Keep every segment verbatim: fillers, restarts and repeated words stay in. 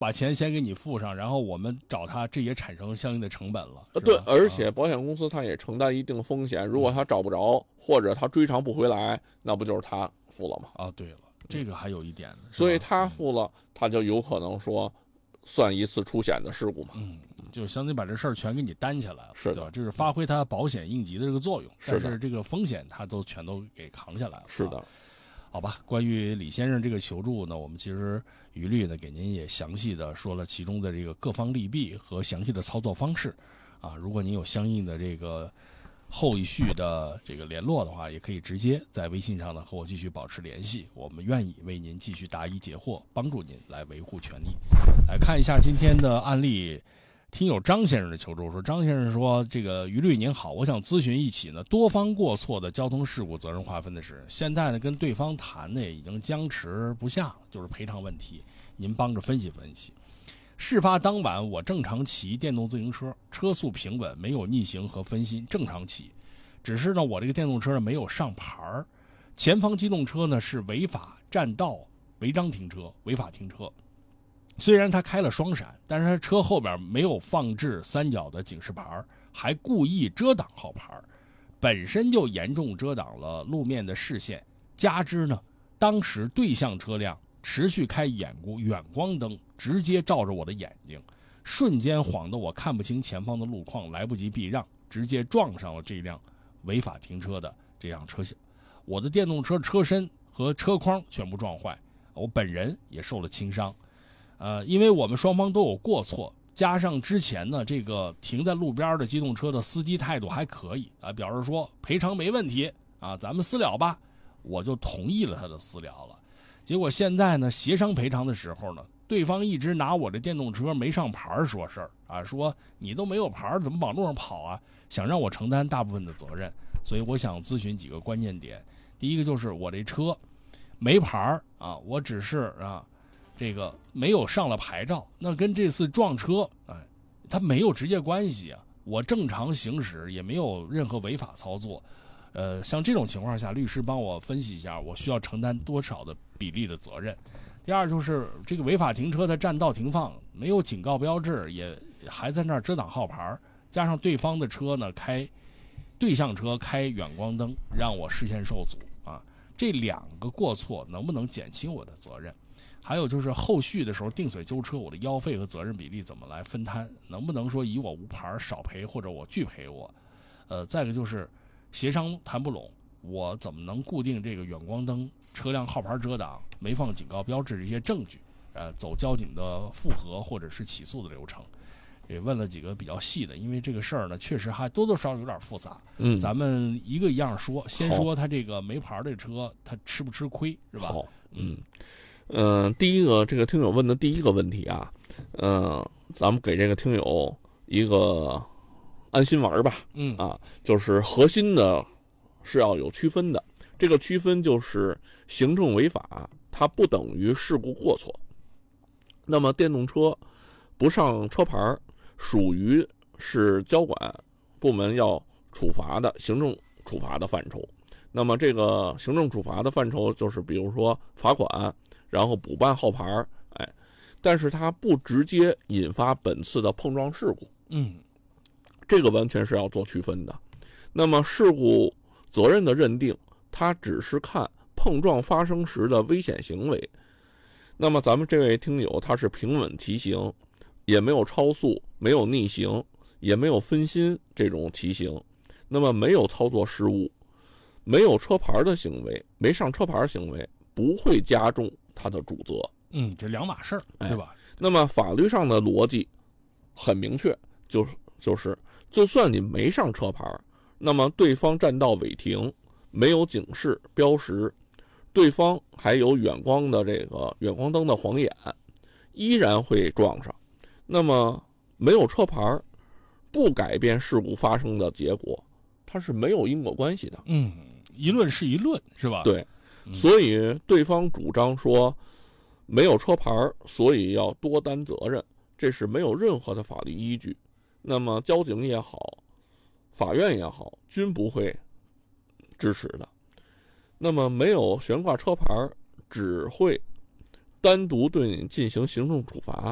把钱先给你付上，然后我们找他，这也产生相应的成本了。 呃，对，而且保险公司他也承担一定风险，如果他找不着或者他追偿不回来，那不就是他付了吗？ 啊，对了，这个还有一点呢， 所以他付了，他就有可能说算一次出险的事故嘛。 嗯，就相当于把这事儿全给你担起来了， 是的，就是发挥它保险应急的这个作用， 是的， 但是这个风险他都全都给扛下来了。 是的。 啊，好吧，关于李先生这个求助呢，我们其实于律呢给您也详细的说了其中的这个各方利弊和详细的操作方式，啊，如果您有相应的这个后续的这个联络的话，也可以直接在微信上呢和我继续保持联系，我们愿意为您继续答疑解惑，帮助您来维护权利。来看一下今天的案例。听友张先生的求助说，张先生说，这个于律您好，我想咨询一起呢多方过错的交通事故责任划分的事，现在呢跟对方谈呢已经僵持不下了，就是赔偿问题，您帮着分析分析。事发当晚我正常骑电动自行车，车速平稳，没有逆行和分心，正常骑，只是呢我这个电动车呢没有上牌儿，前方机动车呢是违法占道违章停车，违法停车。虽然他开了双闪，但是他车后边没有放置三角的警示牌，还故意遮挡号牌，本身就严重遮挡了路面的视线，加之呢当时对向车辆持续开远远光灯，直接照着我的眼睛，瞬间晃得我看不清前方的路况，来不及避让，直接撞上了这辆违法停车的这辆车厢，我的电动车车身和车筐全部撞坏，我本人也受了轻伤。呃，因为我们双方都有过错，加上之前呢，这个停在路边的机动车的司机态度还可以啊，表示说赔偿没问题啊，咱们私了吧，我就同意了他的私了了。结果现在呢，协商赔偿的时候呢，对方一直拿我这电动车没上牌说事儿啊，说你都没有牌怎么往路上跑啊，想让我承担大部分的责任。所以我想咨询几个关键点，第一个就是我这车没牌啊，我只是啊。这个没有上了牌照，那跟这次撞车，哎，它没有直接关系啊。我正常行驶，也没有任何违法操作。呃，像这种情况下，律师帮我分析一下，我需要承担多少的比例的责任。第二就是这个违法停车的占道停放，没有警告标志，也还在那儿遮挡号牌，加上对方的车呢开对向车开远光灯，让我视线受阻啊。这两个过错能不能减轻我的责任？还有就是后续的时候定损纠车，我的腰费和责任比例怎么来分摊？能不能说以我无牌少赔，或者我拒赔我？呃，再一个就是协商谈不拢，我怎么能固定这个远光灯、车辆号牌遮挡、没放警告标志这些证据？呃，走交警的复核或者是起诉的流程？也问了几个比较细的，因为这个事儿呢，确实还多多少少有点复杂。 嗯， 咱们一个一样说，先说他这个没牌的车，他吃不吃亏，是吧？ 好，嗯。嗯、呃，第一个这个听友问的第一个问题啊，嗯、呃，咱们给这个听友一个安心丸吧， 嗯啊，就是核心的是要有区分的，这个区分就是行政违法，它不等于事故过错。那么电动车不上车牌，属于是交管部门要处罚的行政处罚的范畴。那么这个行政处罚的范畴就是比如说罚款，然后补办号牌，哎，但是它不直接引发本次的碰撞事故， 嗯， 这个完全是要做区分的。那么事故责任的认定，它只是看碰撞发生时的危险行为。那么咱们这位听友他是平稳骑行，也没有超速，没有逆行，也没有分心这种骑行，那么没有操作失误，没有车牌的行为，没上车牌行为，不会加重他的主责。 嗯，这两码事儿，对吧？ 哎，那么法律上的逻辑很明确，就是就是就算你没上车牌，那么对方占道违停，没有警示标识，对方还有远光的这个远光灯的晃眼，依然会撞上。那么没有车牌不改变事故发生的结果，它是没有因果关系的。 嗯，一论是一论，是吧？ 对，所以对方主张说没有车牌，所以要多担责任，这是没有任何的法律依据。那么交警也好，法院也好，均不会支持的。那么没有悬挂车牌，只会单独对你进行行政处罚，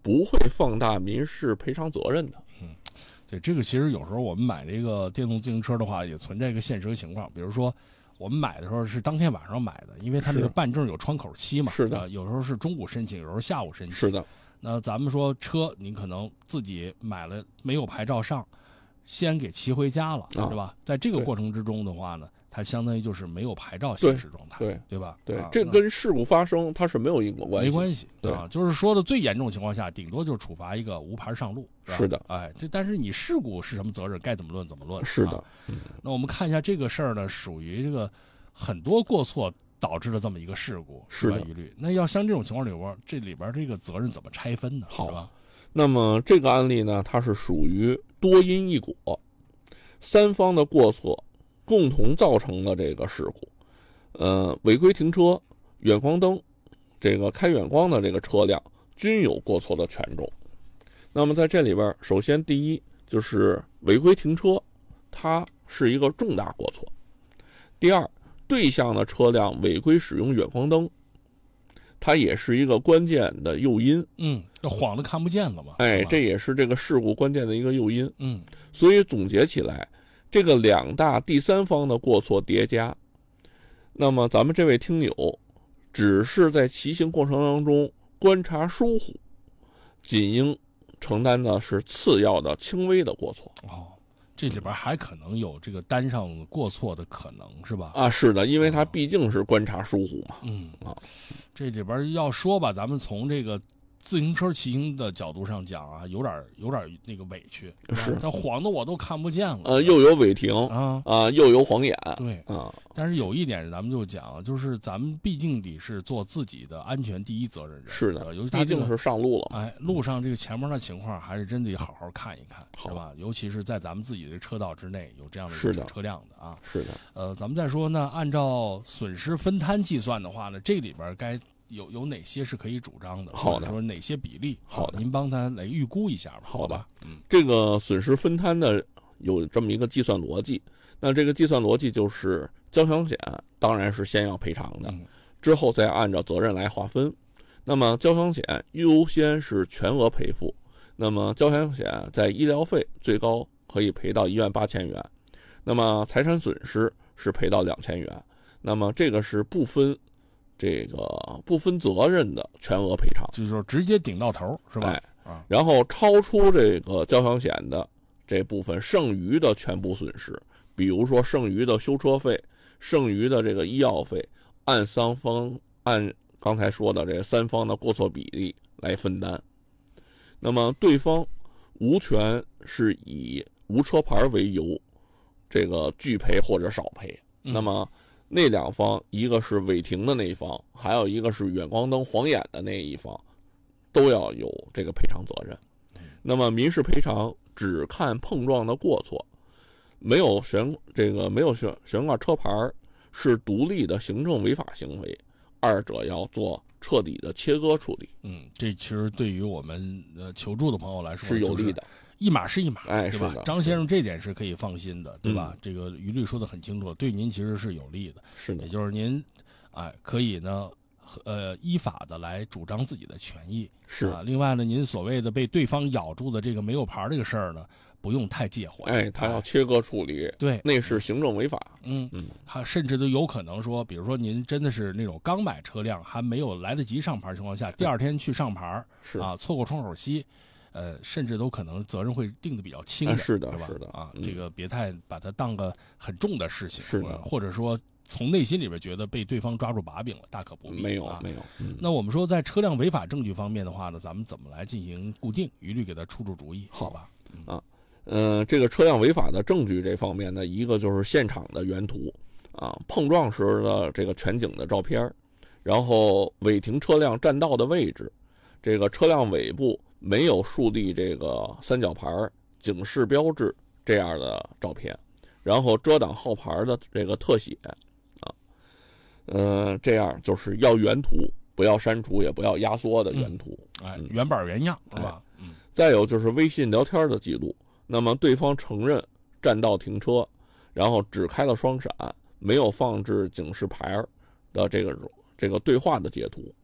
不会放大民事赔偿责任的。 嗯，对，这个其实有时候我们买这个电动自行车的话，也存在一个现实情况，比如说我们买的时候是当天晚上买的，因为它那个办证有窗口期嘛， 是的、 呃，有时候是中午申请，有时候下午申请， 是的。 那咱们说车，你可能自己买了没有牌照上，先给骑回家了， 啊、 是吧？在这个过程之中的话呢，它相当于就是没有牌照行驶状态， 对对吧？ 对， 啊、 这跟事故发生它是没有因果关系， 没关系， 对啊，就是说的最严重情况下，顶多就是处罚一个无牌上路，是吧？ 是的， 哎，这但是你事故是什么责任，该怎么论怎么论， 是的。 啊嗯、 那我们看一下这个事儿呢，属于这个很多过错导致了这么一个事故， 是的， 疑虑。那要像这种情况里边，这里边这个责任怎么拆分呢？ 好是吧？ 那么这个案例呢，它是属于多因一果，三方的过错共同造成了这个事故。呃，违规停车、远光灯，这个开远光的这个车辆均有过错的权重。那么在这里边，首先第一就是违规停车，它是一个重大过错。第二，对向的车辆违规使用远光灯，它也是一个关键的诱因。 嗯，晃的看不见了嘛。 哎，这也是这个事故关键的一个诱因。 嗯， 所以总结起来，这个两大第三方的过错叠加，那么咱们这位听友只是在骑行过程当中观察疏忽，仅应承担的是次要的轻微的过错。 哦，这里边还可能有这个单上过错的可能，是吧？ 啊，是的，因为他毕竟是观察疏忽嘛。 嗯啊， 这里边要说吧，咱们从这个自行车骑行的角度上讲啊，有点有点那个委屈， 是它晃的我都看不见了。 呃，又有违停啊啊，又有晃眼。 对啊， 但是有一点咱们就讲，就是咱们毕竟得是做自己的安全第一责任人。 是的， 尤其毕竟是上路了。 哎，路上这个前面的情况还是真得好好看一看，是吧？尤其是在咱们自己的车道之内有这样的一个车辆的啊。 是的。 呃，咱们再说呢，按照损失分摊计算的话呢，这里边该有有哪些是可以主张的？ 好的。 或者说哪些比例？ 好的， 您帮他来预估一下吧。 好吧。嗯， 这个损失分摊的有这么一个计算逻辑。那这个计算逻辑就是交强险当然是先要赔偿的， 嗯、 之后再按照责任来划分。那么交强险优先是全额赔付，那么交强险在医疗费最高可以赔到一万八千元，那么财产损失是赔到两千元，那么这个是不分这个不分责任的全额赔偿， 就是说直接顶到头，是吧？ 哎， 啊， 然后超出这个交强险的这部分剩余的全部损失，比如说剩余的修车费、剩余的这个医药费，按三方按刚才说的这三方的过错比例来分担。那么对方无权是以无车牌为由，这个拒赔或者少赔。 嗯、 那么那两方，一个是违停的那一方，还有一个是远光灯晃眼的那一方，都要有这个赔偿责任。那么民事赔偿只看碰撞的过错，没有悬这个没有悬悬挂车牌是独立的行政违法行为，二者要做彻底的切割处理。 嗯，这其实对于我们呃求助的朋友来说是有利的， 一码是一码， 哎， 对吧？张先生这点是可以放心的，对吧？ 嗯、 这个于律说的很清楚，对您其实是有利的， 是的， 也就是您，哎，可以呢，呃，依法的来主张自己的权益， 是啊。另外呢，您所谓的被对方咬住的这个没有牌这个事儿呢，不用太介怀， 哎，他要切割处理， 对， 那是行政违法， 嗯嗯， 他甚至都有可能说，比如说您真的是那种刚买车辆还没有来得及上牌情况下，第二天去上牌， 是啊，错过窗口期。呃，甚至都可能责任会定的比较轻的， 啊、是的， 是吧？ 是的啊， 嗯、 这个别太把它当个很重的事情， 是的， 或者说从内心里边觉得被对方抓住把柄了，大可不必。 没有， 啊、 没有。嗯、 那我们说在车辆违法证据方面的话呢，咱们怎么来进行固定？一律给他出出主意，好吧？ 嗯、啊，嗯、呃，这个车辆违法的证据这方面呢，一个就是现场的原图，啊，碰撞时的这个全景的照片，然后违停车辆占道的位置，这个车辆尾部没有树立这个三角牌、警示标志这样的照片，然后遮挡号牌的这个特写，啊，呃，这样就是要原图，不要删除，也不要压缩的原图， 嗯、哎，原版原样是吧？ 嗯。再有就是微信聊天的记录，那么对方承认占道停车，然后只开了双闪，没有放置警示牌的这个这个对话的截图。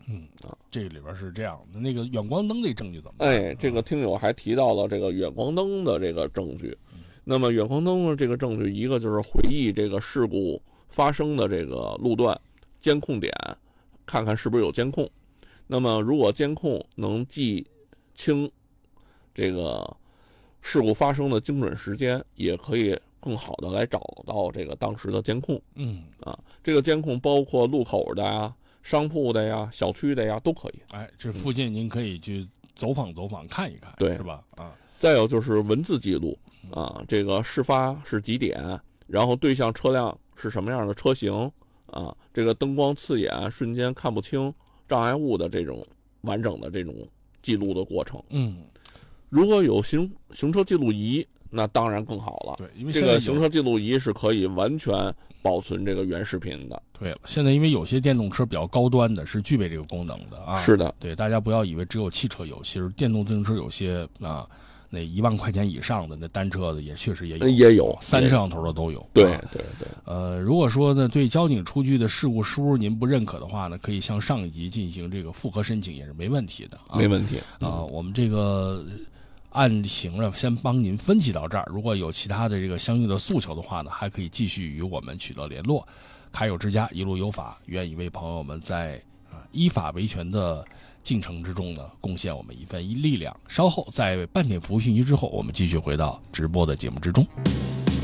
嗯啊，这里边是这样的。那个远光灯这证据怎么办？ 哎，这个听友还提到了这个远光灯的这个证据。那么远光灯的这个证据，一个就是回忆这个事故发生的这个路段监控点，看看是不是有监控。那么如果监控能记清这个事故发生的精准时间，也可以更好的来找到这个当时的监控。 嗯啊，这个监控包括路口的呀、商铺的呀、小区的呀都可以。 哎，这附近您可以去走访走访看一看， 对， 是吧？啊， 再有就是文字记录啊，这个事发是几点，然后对向车辆是什么样的车型啊，这个灯光刺眼，瞬间看不清障碍物的这种完整的这种记录的过程。 嗯， 如果有行行车记录仪，那当然更好了。 对，因为这个行车记录仪是可以完全保存这个原视频的。 对了，现在因为有些电动车比较高端的，是具备这个功能的啊。 是的， 对，大家不要以为只有汽车有，其实电动自行车有些啊，那一万块钱以上的那单车的也确实也有， 也有三摄像头的都有。 对啊、 对对。 呃，如果说呢对交警出具的事故书您不认可的话呢，可以向上一级进行这个复核申请，也是没问题的。啊、 没问题啊、呃。我们这个案型呢，先帮您分析到这儿。如果有其他的这个相应的诉求的话呢，还可以继续与我们取得联络。卡友之家一路有法，愿意为朋友们在啊依法维权的进程之中呢，贡献我们一份力量。稍后在半点服务信息之后，我们继续回到直播的节目之中。